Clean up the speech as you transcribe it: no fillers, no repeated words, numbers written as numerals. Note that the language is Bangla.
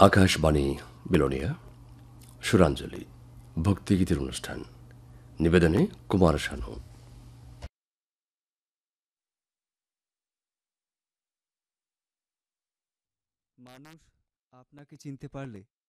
আকাশবাণী বিলোনিয়া সুরাঞ্জলি ভক্তিগীতির অনুষ্ঠান নিবেদনে কুমার শানু। মানুষ আপনাকে চিনতে পারলে